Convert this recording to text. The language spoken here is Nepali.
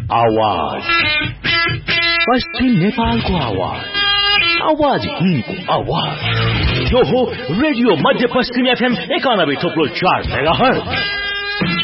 आवाज पश्चिम नेपालको आवाज हिन्दको आवाज यो हो रेडियो मध्य पश्चिम FM 91.4 मेगाहर्ज